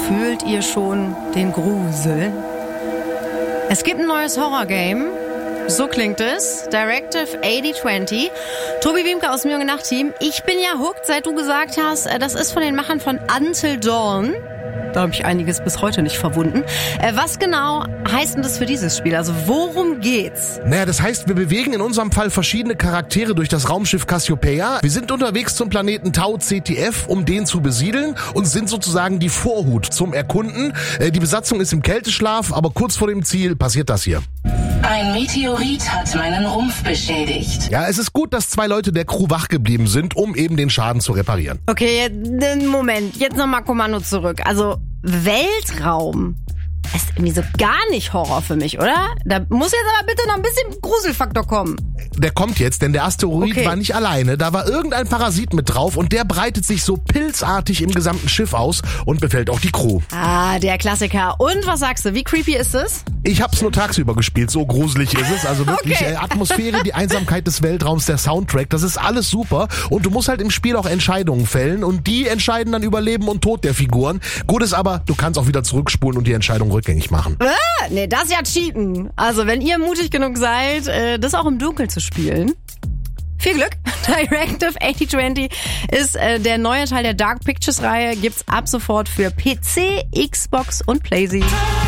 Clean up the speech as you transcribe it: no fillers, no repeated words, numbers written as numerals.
Fühlt ihr schon den Grusel? Es gibt ein neues Horrorgame. So klingt es. Directive 8020. Tobi Wiemke aus dem Junge Nacht-Team. Ich bin ja hooked, seit du gesagt hast, das ist von den Machern von Until Dawn. Da habe ich einiges bis heute nicht verwunden. Was genau heißt denn das für dieses Spiel? Also worum geht's? Naja, das heißt, wir bewegen in unserem Fall verschiedene Charaktere durch das Raumschiff Cassiopeia. Wir sind unterwegs zum Planeten Tau CTF, um den zu besiedeln und sind sozusagen die Vorhut zum Erkunden. Die Besatzung ist im Kälteschlaf, aber kurz vor dem Ziel passiert das hier. Ein Meteorit hat meinen Rumpf beschädigt. Ja, es ist gut, dass 2 Leute der Crew wach geblieben sind, um eben den Schaden zu reparieren. Okay, Moment, jetzt nochmal Kommando zurück. Also Weltraum ist irgendwie so gar nicht Horror für mich, oder? Da muss jetzt aber bitte noch ein bisschen Gruselfaktor kommen. Der kommt jetzt, denn der Asteroid war nicht alleine. Da war irgendein Parasit mit drauf und der breitet sich so pilzartig im gesamten Schiff aus und befällt auch die Crew. Ah, der Klassiker. Und was sagst du, wie creepy ist es? Ich hab's nur tagsüber gespielt, so gruselig ist es. Also wirklich Atmosphäre, die Einsamkeit des Weltraums, der Soundtrack, das ist alles super. Und du musst halt im Spiel auch Entscheidungen fällen und die entscheiden dann über Leben und Tod der Figuren. Gut ist aber, du kannst auch wieder zurückspulen und die Entscheidung rückgängig machen. Nee, das ist ja Cheaten. Also wenn ihr mutig genug seid, das auch im Dunkeln zu spielen. Viel Glück. Directive 8020 ist der neue Teil der Dark Pictures Reihe. Gibt's ab sofort für PC, Xbox und PlayStation.